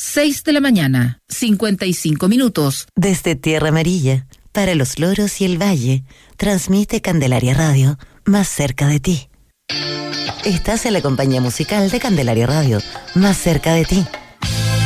6 de la mañana, 55 minutos. Desde Tierra Amarilla, para los loros y el valle, transmite Candelaria Radio, más cerca de ti. Estás en la compañía musical de Candelaria Radio, más cerca de ti.